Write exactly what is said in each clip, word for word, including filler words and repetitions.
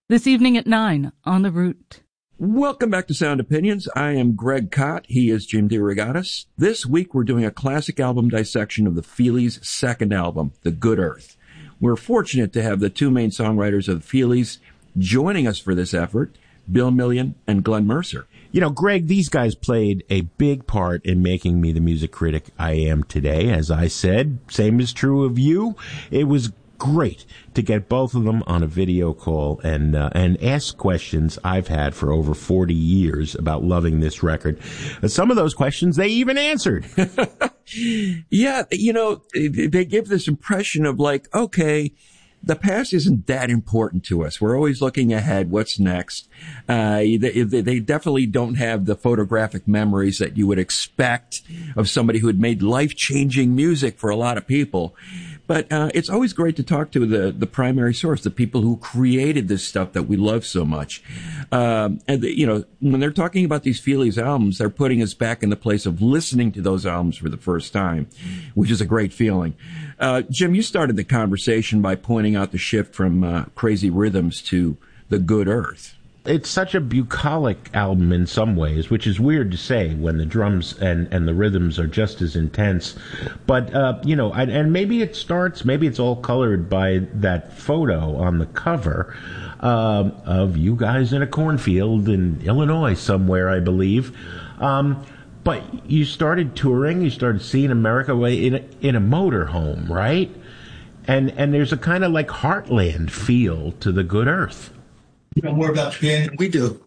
This evening at nine on The Root. Welcome back to Sound Opinions. I am Greg Kot. He is Jim DeRogatis. This week we're doing a classic album dissection of the Feelies' second album, The Good Earth. We're fortunate to have the two main songwriters of the Feelies joining us for this effort, Bill Million and Glenn Mercer. You know, Greg, these guys played a big part in making me the music critic I am today. As I said, same is true of you. It was great to get both of them on a video call and uh, and ask questions I've had for over forty years about loving this record. And some of those questions they even answered. Yeah, you know, they give this impression of like, okay, the past isn't that important to us. We're always looking ahead. What's next? Uh, they, they definitely don't have the photographic memories that you would expect of somebody who had made life-changing music for a lot of people. But uh, it's always great to talk to the, the primary source, the people who created this stuff that we love so much. Um, and, the, you know, when they're talking about these Feelies albums, they're putting us back in the place of listening to those albums for the first time, which is a great feeling. Uh, Jim, you started the conversation by pointing out the shift from uh, Crazy Rhythms to The Good Earth. It's such a bucolic album in some ways, which is weird to say when the drums and, and the rhythms are just as intense. But, uh, you know, and, and maybe it starts, maybe it's all colored by that photo on the cover um, of you guys in a cornfield in Illinois somewhere, I believe. Um, but you started touring, you started seeing America in a, in a motorhome, right? And, and there's a kind of like Heartland feel to The Good Earth. You know more about Japan than we do.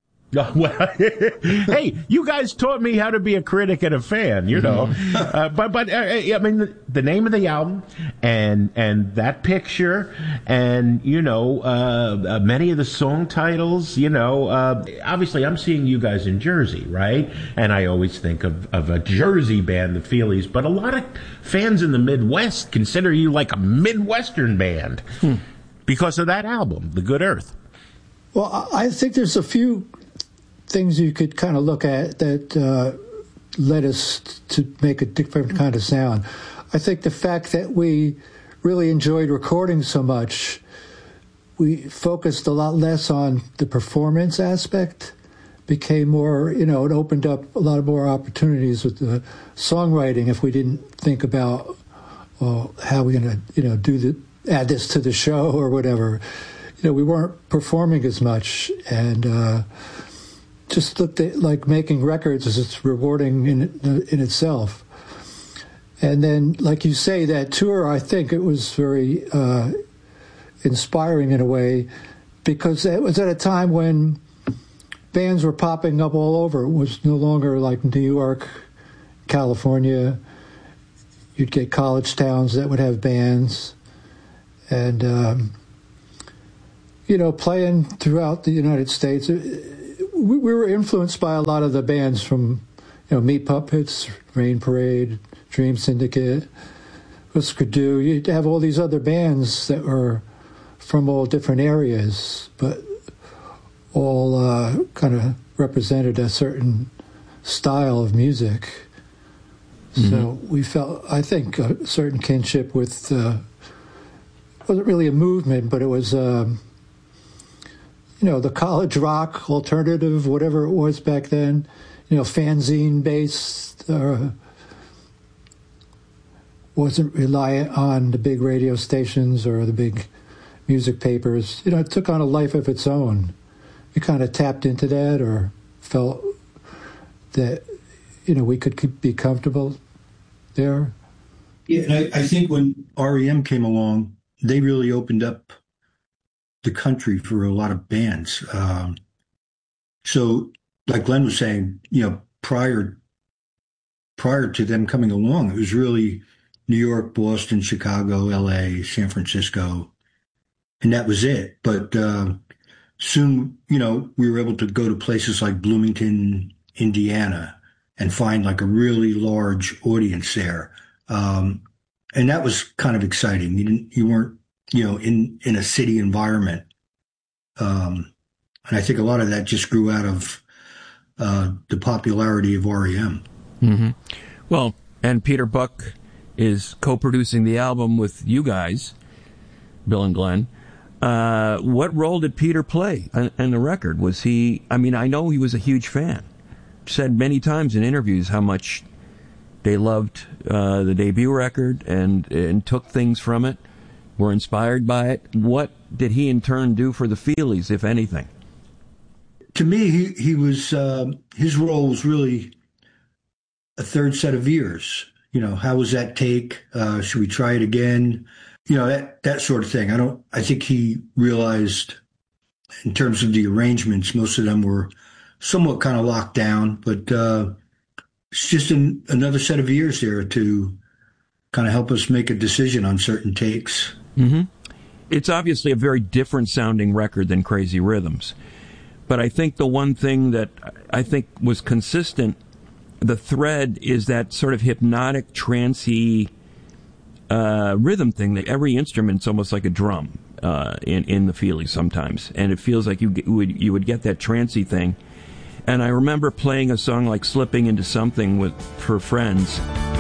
Hey, you guys taught me how to be a critic and a fan, you know. uh, but but uh, I mean, the, the name of the album and and that picture, and you know, uh, uh, many of the song titles. You know, uh, obviously, I'm seeing you guys in Jersey, right? And I always think of of a Jersey band, the Feelies. But a lot of fans in the Midwest consider you like a Midwestern band hmm. because of that album, The Good Earth. Well, I think there's a few things you could kind of look at that uh, led us to make a different kind of sound. I think the fact that we really enjoyed recording so much, we focused a lot less on the performance aspect, became more, you know, it opened up a lot more opportunities with the songwriting if we didn't think about, well, how we're going to, you know, do the, add this to the show or whatever. You know, we weren't performing as much, and uh, just looked at like making records as it's rewarding in in itself. And then, like you say, that tour, I think it was very uh, inspiring in a way, because it was at a time when bands were popping up all over. It was no longer like New York, California. You'd get college towns that would have bands, and um, you know, playing throughout the United States. We, we were influenced by a lot of the bands from, you know, Meat Puppets, Rain Parade, Dream Syndicate, Husker Du. You'd have all these other bands that were from all different areas, but all uh, kind of represented a certain style of music. Mm-hmm. So we felt, I think, a certain kinship with, uh, it wasn't really a movement, but it was, um, you know, the college rock alternative, whatever it was back then, you know, fanzine based, uh, wasn't reliant on the big radio stations or the big music papers. You know, it took on a life of its own. We kind of tapped into that, or felt that, you know, we could be comfortable there. Yeah, and I, I think when R E M came along, they really opened up the country for a lot of bands. Um, so, like Glenn was saying, you know, prior prior to them coming along, it was really New York, Boston, Chicago, L A, San Francisco, and that was it. But uh, soon, you know, we were able to go to places like Bloomington, Indiana, and find like a really large audience there. Um, and that was kind of exciting. You didn't, you weren't, you know, in, in a city environment. Um, and I think a lot of that just grew out of uh, the popularity of R E M. Mm-hmm. Well, and Peter Buck is co-producing the album with you guys, Bill and Glenn. Uh, what role did Peter play in, in the record? Was he, I mean, I know he was a huge fan. Said many times in interviews how much they loved uh, the debut record and, and took things from it, were inspired by it. What did he in turn do for the Feelies, if anything? To me, he, he was, uh, his role was really a third set of ears. You know, how was that take? Uh, should we try it again? You know, that, that sort of thing. I don't, I think he realized in terms of the arrangements, most of them were somewhat kind of locked down, but uh, it's just an, another set of ears there to kind of help us make a decision on certain takes. Mm-hmm. It's obviously a very different sounding record than Crazy Rhythms. But I think the one thing that I think was consistent, the thread, is that sort of hypnotic, trancey uh, rhythm thing that every instrument's almost like a drum uh, in, in the Feelies sometimes. And it feels like you, you would you would get that trancey thing. And I remember playing a song like Slipping Into Something with for friends.